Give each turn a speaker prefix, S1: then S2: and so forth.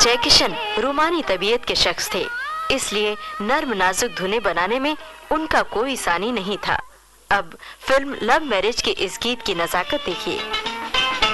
S1: जय किशन रूमानी तबीयत के शख्स थे, इसलिए नर्म नाजुक धुनें बनाने में उनका कोई सानी नहीं था। अब फिल्म लव मैरिज के इस गीत की नजाकत देखिए।